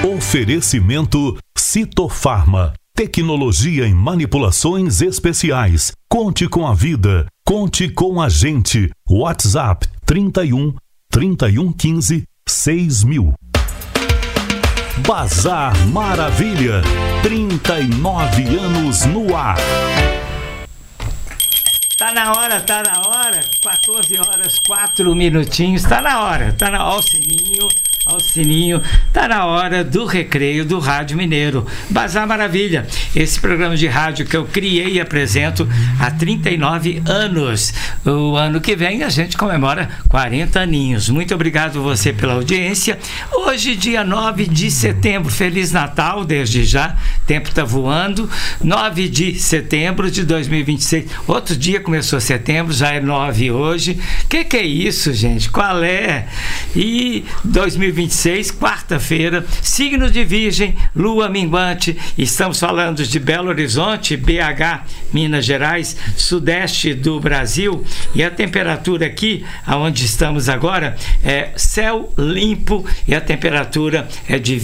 Oferecimento Citofarma. Tecnologia em manipulações especiais. Conte com a vida. Conte com a gente. WhatsApp 31 3115 6000. Bazar Maravilha. 39 anos no ar. Tá na hora. 14 horas, 4 minutinhos. Tá na hora. Ó o sininho. Tá na hora do recreio do Rádio Mineiro. Bazar Maravilha. Esse programa de rádio que eu criei e apresento há 39 anos. O ano que vem a gente comemora 40 aninhos. Muito obrigado você pela audiência. Hoje, dia 9 de setembro. Feliz Natal desde já. O tempo tá voando. 9 de setembro de 2026. Outro dia começou setembro, já é 9 hoje. Que é isso, gente? Qual é? E 2026, quarta-feira, signo de Virgem, lua minguante. Estamos falando de Belo Horizonte, BH, Minas Gerais, sudeste do Brasil. E a temperatura aqui, aonde estamos agora, é céu limpo e a temperatura é de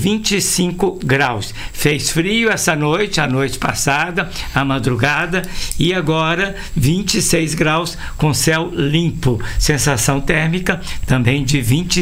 25 graus. Fez frio essa noite, a noite passada, a madrugada, e agora 26 graus com céu limpo. Sensação térmica também de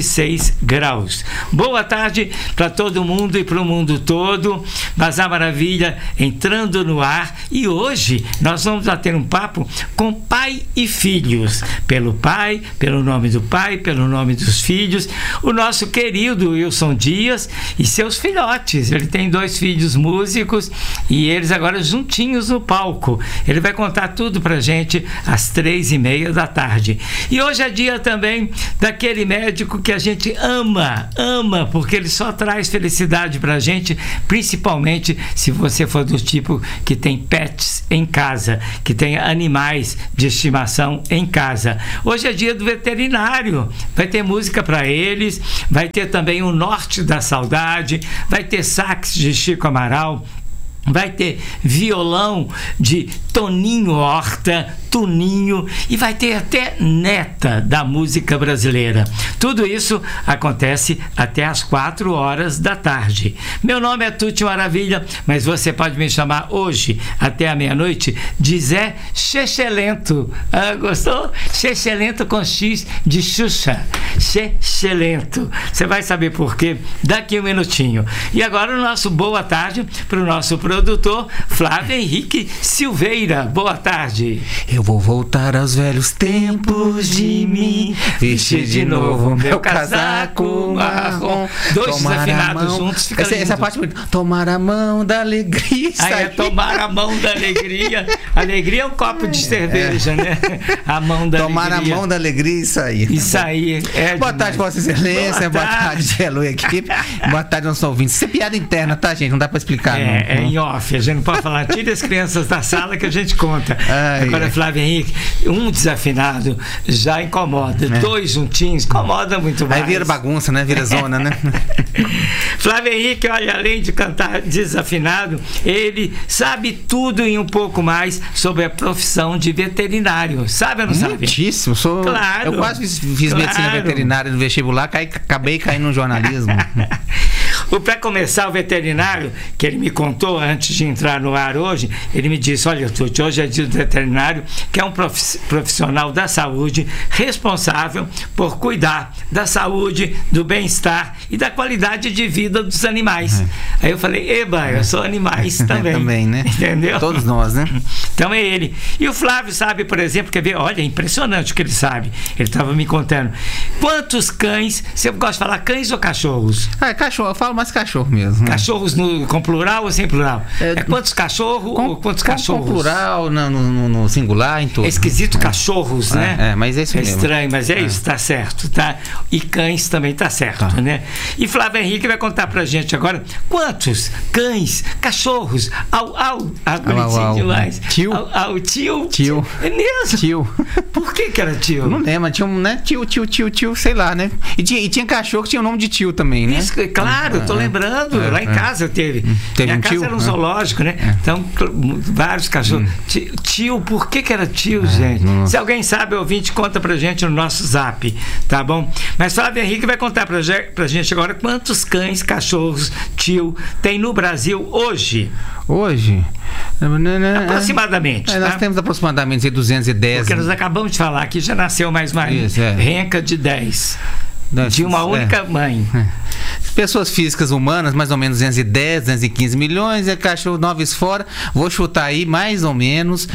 26 graus. Boa tarde para todo mundo e para o mundo todo. Bazar Maravilha entrando no ar, e hoje nós vamos bater um papo com pai e filhos. Pelo pai, pelo nome do pai, pelo nome dos filhos, o nosso querido Wilson Dias e seus filhotes. Ele tem 2 filhos músicos e eles agora juntinhos no palco. Ele vai contar tudo pra gente às 3h30 da tarde. E hoje é dia também daquele médico que a gente ama, porque ele só traz felicidade pra gente, principalmente se você for do tipo que tem pets em casa, que tem animais de estimação em casa. Hoje é dia do veterinário, vai ter música para eles, vai ter também o Norte da Saudade, vai ter sax de Chico Amaral, vai ter violão de Toninho Horta, Tuninho, e vai ter até neta da música brasileira. Tudo isso acontece até às 4 horas da tarde. Meu nome é Tuti Maravilha, mas você pode me chamar hoje até a meia-noite de Zé Chechelento. Gostou? Chechelento com X de Xuxa. Chechelento. Você vai saber por quê daqui um minutinho. E agora o nosso boa tarde para o nosso produtor Flávio Henrique Silveira. Boa tarde. Eu vou voltar aos velhos tempos de mim, vestir de novo meu casaco marrom. 2 desafinados juntos, fica essa parte bonita. Tomar a mão da alegria. Tomar a mão da alegria. Alegria é um copo de cerveja, né? A mão da tomar alegria. A mão da alegria e sair. Isso aí. Boa tarde, Vossa Excelência. Boa tarde, Gelu e equipe. Boa tarde, nossos ouvintes. Isso é piada interna, tá, gente? Não dá pra explicar. É em off. A gente não pode falar. Tira as crianças da sala que a gente conta. Agora, Flávio Henrique, um desafinado já incomoda. 2 juntinhos incomoda muito mais. Aí vira bagunça, né? Vira zona, né? Flávio Henrique, olha, além de cantar desafinado, ele sabe tudo e um pouco mais sobre a profissão de veterinário. Sabe ou não sabe? Muitíssimo. Claro. Eu quase fiz medicina veterinária no vestibular, acabei caindo no jornalismo. Para começar, o veterinário, que ele me contou antes de entrar no ar hoje, ele me disse: olha, Tuti, hoje é dia do veterinário, que é um profissional da saúde responsável por cuidar da saúde, do bem-estar e da qualidade de vida dos animais. Aí eu falei: eba, eu sou animais também. Também, né? Entendeu? Todos nós, né? Então é ele. E o Flávio sabe, por exemplo, quer ver? Olha, é impressionante o que ele sabe. Ele estava me contando. Quantos cães, você gosta de falar cães ou cachorros? Cachorro, eu falo mais cachorro mesmo. Cachorros com plural ou sem plural? Quantos cachorros ou quantos cachorros? Com plural, no singular, em tudo. É esquisito cachorros, né? Mas é isso mesmo. É estranho, mas é isso, tá certo, tá? E cães também tá certo, né? E Flávio Henrique vai contar pra gente agora quantos cães, cachorros, bonitinho demais. Tio. Tio. É mesmo? Tio. Por que era tio? Não lembro, tinha um, né? Tio, sei lá, né? E tinha cachorro que tinha o nome de tio também, né? Isso, claro, tô lembrando. Lá em casa teve. Minha casa era um zoológico, né? Então, vários cachorros. Tio, por que era tio, gente? Se alguém sabe, ouvinte, conta pra gente no nosso zap, tá bom? Mas Flávio Henrique vai contar pra gente agora quantos cães, cachorros, tio tem no Brasil hoje. Hoje? Aproximadamente. Nós temos aproximadamente 210. Porque nós acabamos de falar que já nasceu mais uma renca de 10. De uma única mãe. Pessoas físicas humanas, mais ou menos 210, 215 milhões, cachorro 9 fora, vou chutar aí mais ou menos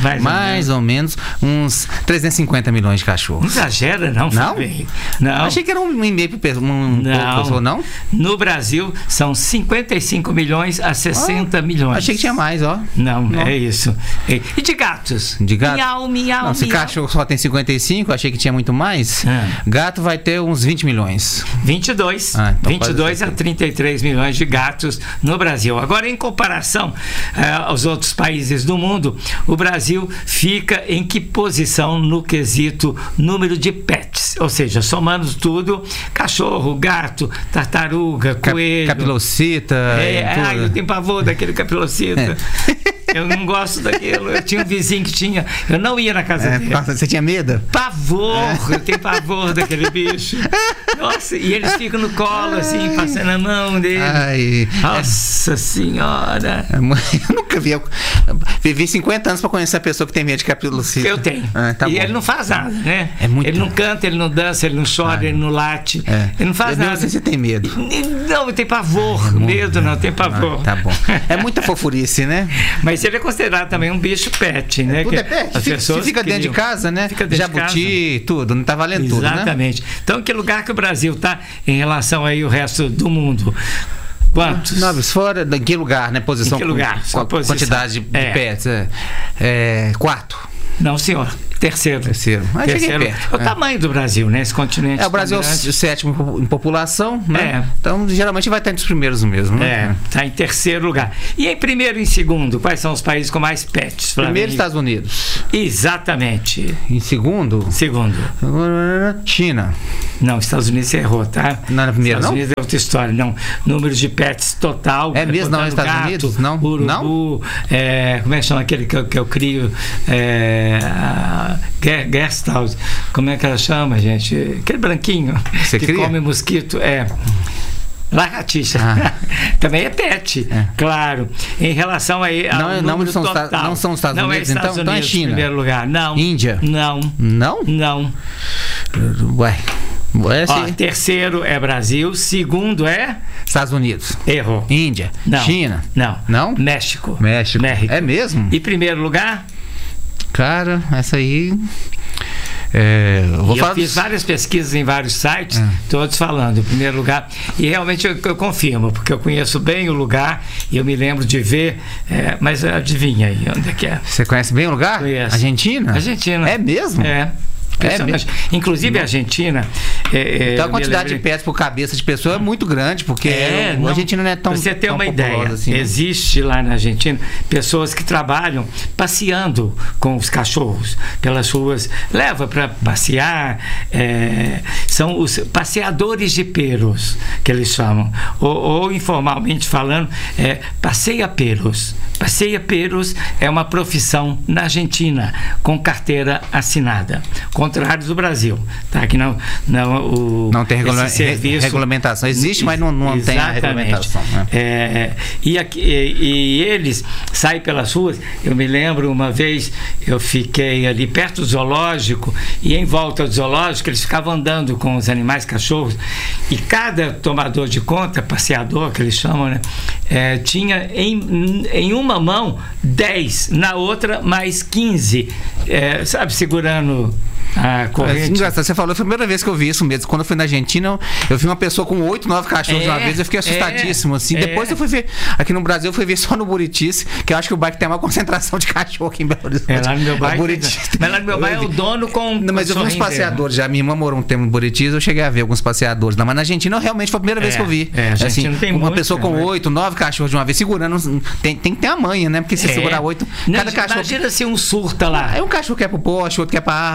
uns 350 milhões de cachorros. Não exagera, não, Fabinho. Não. Achei que era um e-mail por pessoa, não? No Brasil, são 55 milhões a 60 milhões. Achei que tinha mais, ó. Não, é isso. E de gatos? De gato? Miau, miau, não, se cachorro só tem 55, achei que tinha muito mais. Gato vai ter uns 20 milhões. 22. Então 22 a 33 milhões de gatos no Brasil. Agora, em comparação aos outros países do mundo, o Brasil fica em que posição no quesito número de pets? Ou seja, somando tudo, cachorro, gato, tartaruga, coelho... Capilocita... eu tenho pavor daquele capilocita. Eu não gosto daquilo. Eu tinha um vizinho que tinha... Eu não ia na casa dele. Nossa, você tinha medo? Pavor! Eu tenho pavor daquele bicho. Nossa, e eles ficam no colo, assim, passando a mão dele. Ai, nossa senhora! Eu nunca vi. Eu vivi 50 anos pra conhecer a pessoa que tem medo de capilocita. Eu tenho. E ele não faz nada, né? Ele não canta, ele não dança, ele não chora, ele não late. Ele não faz nada. Não sei se você tem medo. Não, eu tenho pavor. Medo não, tem pavor. Tá bom. É muita fofurice, né? Mas ele é considerado também um bicho pet, né? Tudo é pet. As pessoas fica dentro de casa, né? Fica dentro Jabuti, de casa. Tudo. Não tá valendo tudo, né? Exatamente. Então, que lugar que o Brasil está em relação aí ao resto do mundo? Quantos? 9 fora, em que lugar, né? Posição. Em que lugar? Quantidade de pets. 4. Não, senhor. Terceiro. É o tamanho do Brasil, né? Esse continente. O Brasil é o 7º em população, né? Então, geralmente vai estar entre os primeiros mesmo, né? Está em terceiro lugar. E em primeiro e em segundo, quais são os países com mais pets? Primeiro, Estados Unidos. Exatamente. Em segundo? Segundo. China. Não, Estados Unidos você errou, tá? Não era primeiro, Estados Unidos é outra história, não. Número de pets total. É mesmo, não é Estados Unidos? Não? Urubu, não? Como é que chama aquele que eu crio? Guesthouse, como é que ela chama, gente? Aquele branquinho que come mosquito. Lagartixa. Também é pet, claro. Em relação aí ao número total. Não são Estados Unidos, Estados então é China. Em primeiro lugar. Não. Índia? Não. Não? Não. Ué. Terceiro é Brasil, segundo é Estados Unidos. Errou. Índia. Não. China. Não. México. É mesmo? E primeiro lugar? Cara, essa aí... eu fiz várias pesquisas em vários sites, todos falando em primeiro lugar, e realmente eu confirmo, porque eu conheço bem o lugar e eu me lembro de ver, mas adivinha aí onde é que é. Você conhece bem o lugar? Conheço. Argentina? É mesmo? Inclusive a Argentina. Então a quantidade de pets por cabeça de pessoa é muito grande, porque a Argentina não é tão. Pra você ter tão uma ideia, assim, existe lá na Argentina pessoas que trabalham passeando com os cachorros pelas ruas, leva para passear, são os passeadores de pelos, que eles chamam, ou informalmente falando, passeia pelos. Passeia pelos é uma profissão na Argentina com carteira assinada. Contrário do Brasil, tá? Que não tem regulamentação. Existe, mas não tem a regulamentação. Né? E eles saem pelas ruas. Eu me lembro uma vez, eu fiquei ali perto do zoológico e em volta do zoológico eles ficavam andando com os animais, cachorros, e cada tomador de conta, passeador que eles chamam, né? Tinha em uma mão 10, na outra mais 15, segurando a corrente. Engraçado, você falou, foi a primeira vez que eu vi isso mesmo. Quando eu fui na Argentina, eu vi uma pessoa com 8, 9 cachorros de uma vez, eu fiquei assustadíssimo, assim. Depois eu fui ver, aqui no Brasil, eu fui ver só no Buritis, que eu acho que o bairro tem uma concentração de cachorro aqui em Belo Horizonte. Lá no meu bairro. Mas lá no meu bairro é o dono com. Não, mas eu vi uns passeadores já. Minha irmã morou um tempo no Buritis, eu cheguei a ver alguns passeadores. Mas na Argentina, realmente foi a primeira vez que eu vi. Assim, tem uma pessoa com 8, 9 cachorros de uma vez segurando. Tem que ter a manha, né? Porque se segurar 8, cada cachorro. Imagina se um surta lá. Aí um cachorro quer pro poste, outro quer pra árvore,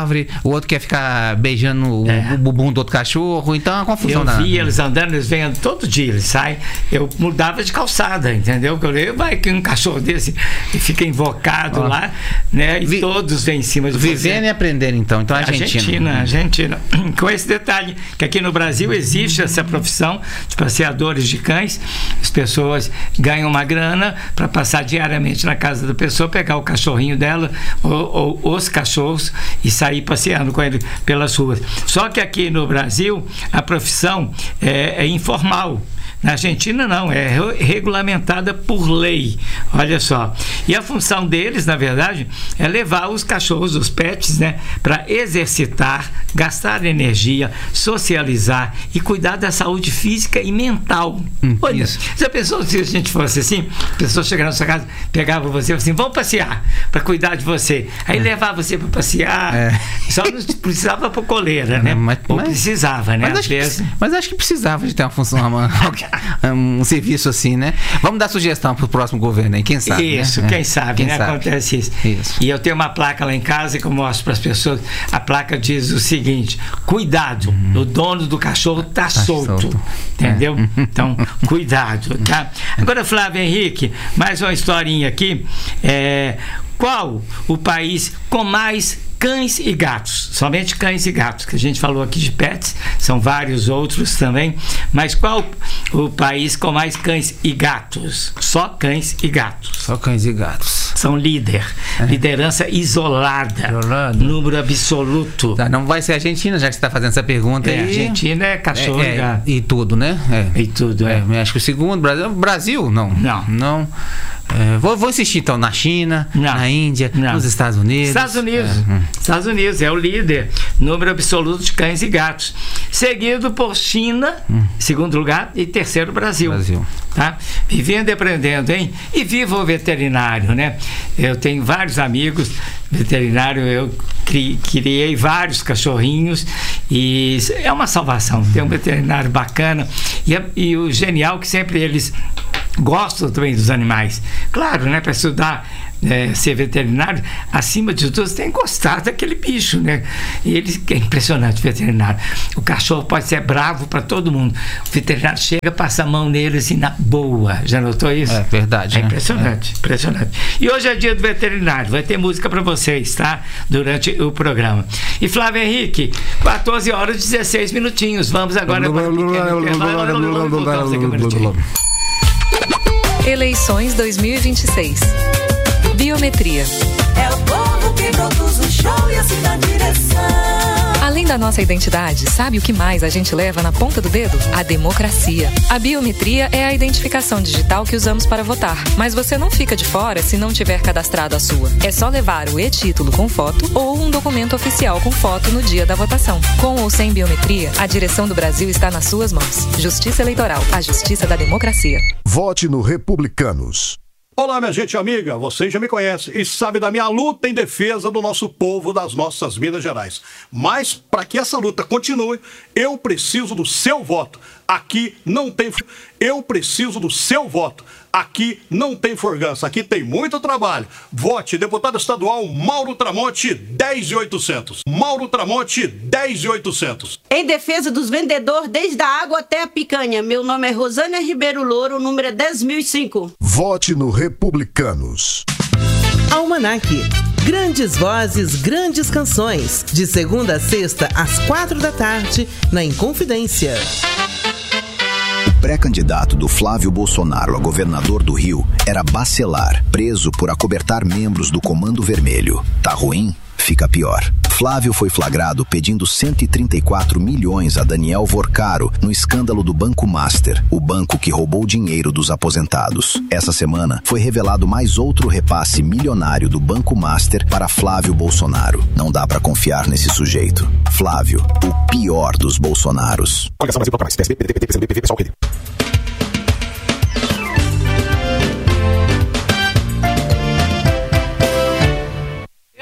o outro quer ficar beijando o bumbum do outro cachorro, então é uma confusão. Eu vi eles andando, eles vêm todo dia, eles saem, eu mudava de calçada, entendeu? Vai que um cachorro desse fica invocado lá, né? E todos vêm em cima de você. Vivendo e aprendendo, então a Argentina. Com esse detalhe, que aqui no Brasil existe essa profissão de passeadores de cães, as pessoas ganham uma grana para passar diariamente na casa da pessoa, pegar o cachorrinho dela ou os cachorros e sair passeando com ele pelas ruas. Só que aqui no Brasil a profissão é informal. Na Argentina não, é regulamentada por lei, olha só. E a função deles, na verdade, é levar os cachorros, os pets, né, para exercitar, gastar energia, socializar e cuidar da saúde física e mental. Olha, isso. Se a gente fosse assim, a pessoa chegava na sua casa, pegava você e falava assim, vamos passear, para cuidar de você. Aí levava você para passear, só não precisava por coleira, né? Ou precisava, né? Mas acho que precisava de ter uma função, um serviço assim, né? Vamos dar sugestão pro próximo governo aí, quem sabe? Isso, né? quem sabe, né? Acontece isso. E eu tenho uma placa lá em casa que eu mostro para as pessoas. A placa diz o seguinte: cuidado, o dono do cachorro tá solto. Entendeu? Então, cuidado, tá? Agora, Flávio Henrique, mais uma historinha aqui. Qual o país com mais cães e gatos? Somente cães e gatos, que a gente falou aqui de pets, são vários outros também, mas qual o país com mais cães e gatos? Só cães e gatos. Só cães e gatos. São liderança isolada, número absoluto. Não vai ser a Argentina, já que você está fazendo essa pergunta aí. A Argentina é cachorro e gato. E tudo, né? E tudo, Acho que o segundo, Brasil, não. Vou insistir então na China, na Índia, nos Estados Unidos. Estados Unidos é o líder, número absoluto de cães e gatos, seguido por China, segundo lugar, e terceiro Brasil. Tá? Vivendo e aprendendo, hein? E viva o veterinário, né? Eu tenho vários amigos veterinários, eu criei vários cachorrinhos e é uma salvação ter um veterinário bacana e o genial que sempre eles gostam também dos animais. Claro, né? Para estudar, ser veterinário, acima de tudo, você tem que gostar daquele bicho, né? E ele é impressionante, o veterinário. O cachorro pode ser bravo para todo mundo. O veterinário chega, passa a mão nele assim, na boa. Já notou isso? É verdade. É impressionante, impressionante. E hoje é dia do veterinário. Vai ter música para vocês, tá? Durante o programa. E Flávio Henrique, 14 horas e 16 minutinhos. Vamos agora para o pequeno intervalo. Eleições 2026. Biometria. É o povo que produz o show e assim dá direção. Além da nossa identidade, sabe o que mais a gente leva na ponta do dedo? A democracia. A biometria é a identificação digital que usamos para votar. Mas você não fica de fora se não tiver cadastrado a sua. É só levar o e-título com foto ou um documento oficial com foto no dia da votação. Com ou sem biometria, a direção do Brasil está nas suas mãos. Justiça Eleitoral, a justiça da democracia. Vote no Republicanos. Olá, minha gente amiga, vocês já me conhecem e sabem da minha luta em defesa do nosso povo, das nossas Minas Gerais. Mas, para que essa luta continue, eu preciso do seu voto. Aqui não tem... Eu preciso do seu voto. Aqui não tem forgança, aqui tem muito trabalho. Vote deputado estadual Mauro Tramonte, 10.800. Mauro Tramonte, 10.800. Em defesa dos vendedores, desde a água até a picanha. Meu nome é Rosânia Ribeiro Louro, o número é 10.005. Vote no Republicanos. Almanac. Grandes vozes, grandes canções. De segunda a sexta, às 4h, na Inconfidência. O pré-candidato do Flávio Bolsonaro a governador do Rio era Bacelar, preso por acobertar membros do Comando Vermelho. Tá ruim? Fica pior. Flávio foi flagrado pedindo 134 milhões a Daniel Vorcaro no escândalo do Banco Master, o banco que roubou dinheiro dos aposentados. Essa semana foi revelado mais outro repasse milionário do Banco Master para Flávio Bolsonaro. Não dá pra confiar nesse sujeito. Flávio, o pior dos Bolsonaros.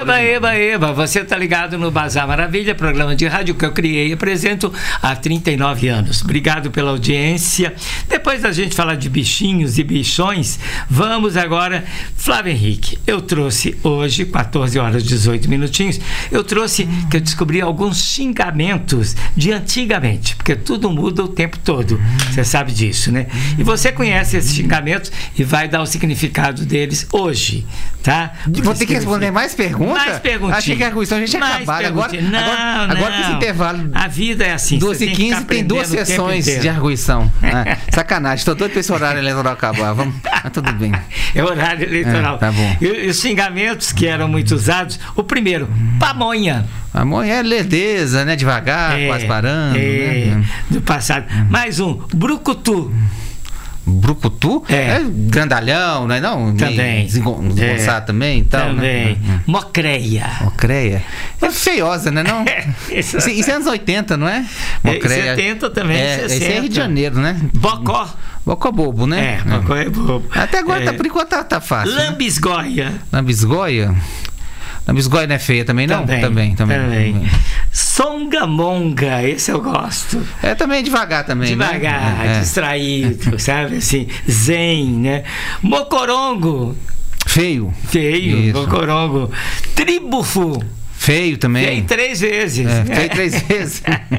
Eba. Você tá ligado no Bazar Maravilha, programa de rádio que eu criei e apresento há 39 anos. Obrigado pela audiência. Depois da gente falar de bichinhos e bichões, vamos agora, Flávio Henrique. Eu trouxe hoje, 14 horas e 18 minutinhos, eu trouxe que eu descobri alguns xingamentos de antigamente, porque tudo muda o tempo todo. Você sabe disso, né? E você conhece esses xingamentos e vai dar o significado deles hoje, tá? Vou ter que responder mais perguntas? Mais perguntinhas. Achei que a arguição a gente tinha acabado. Agora que esse intervalo... A vida é assim. 2h15 tem 2 sessões de arguição. Sacanagem, estou doido para esse horário eleitoral acabar. Mas tudo bem. É horário eleitoral. Tá bom. E os xingamentos que eram muito usados, o primeiro, pamonha. Pamonha é lerdeza, né? Devagar, quase parando. Né? Do passado. Mais um, brucutu. Brucutu? É grandalhão, não é não? Também. Desengonçado também e tal. Também. Né? Mocreia. É feiosa, né não? Isso é anos 80, não é? Mocreia. 70 também, 60. Esse é Rio de Janeiro, né? Bocó. Bocó bobo, né? Bocó é bobo. Até agora, por enquanto, tá fácil. Lambisgoia. Lambisgoia? Lambisgoia não é feia também, não? Também. Songamonga, esse eu gosto. Também devagar também. Devagar, distraído, sabe assim? Zen, né? Mocorongo. Feio. Isso. Mocorongo. Tribufo. Feio também. Feio 3 vezes. Feio 3 vezes.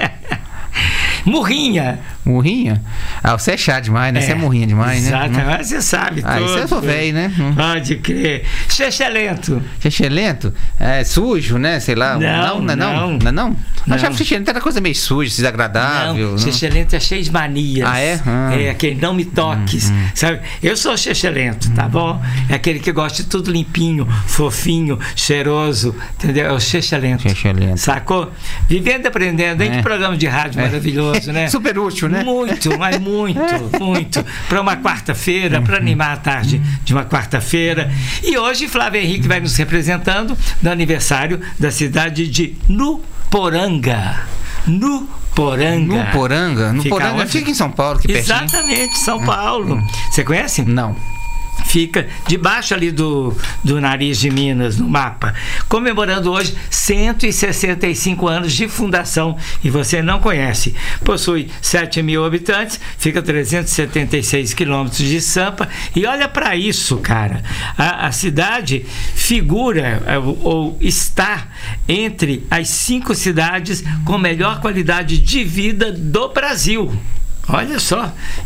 Murrinha. Você é chato demais, né? Você é murrinha demais, né? Exatamente, você sabe tudo. Isso eu sou velho, né? Pode crer. Xexelento. Xexelento? É sujo, né? Sei lá. Não. Achava que xexelento era coisa meio suja, desagradável. Não, xexelento é cheio de manias. É aquele não me toques, sabe? Eu sou xexelento, tá bom? É aquele que gosta de tudo limpinho, fofinho, cheiroso, entendeu? É o xexelento. Sacou? Vivendo e aprendendo, hein? Que programa de rádio maravilhoso, né? Super útil, né? Muito, mas muito. Para uma quarta-feira, para animar a tarde de uma quarta-feira. E hoje, Flávio Henrique vai nos representando no aniversário da cidade de Nuporanga. Nuporanga fica em São Paulo, que pertinho. Exatamente, São Paulo. Você conhece? Não. Fica debaixo ali do nariz de Minas, no mapa, comemorando hoje 165 anos de fundação, e você não conhece. Possui 7 mil habitantes, fica a 376 quilômetros de Sampa, e olha para isso, cara, a cidade figura ou está entre as 5 cidades com melhor qualidade de vida do Brasil. Olha só,